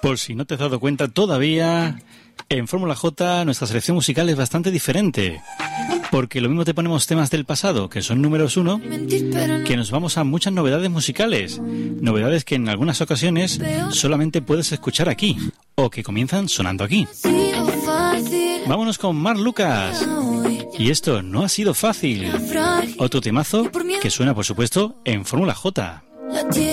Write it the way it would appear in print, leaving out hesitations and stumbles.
Por si no te has dado cuenta todavía, en Fórmula J nuestra selección musical es bastante diferente. Porque lo mismo te ponemos temas del pasado, que son números 1, que nos vamos a muchas novedades musicales. Novedades que en algunas ocasiones solamente puedes escuchar aquí, o que comienzan sonando aquí. Vámonos con Marc Lucas. Y esto no ha sido fácil. Otro temazo que suena, por supuesto, en Fórmula J.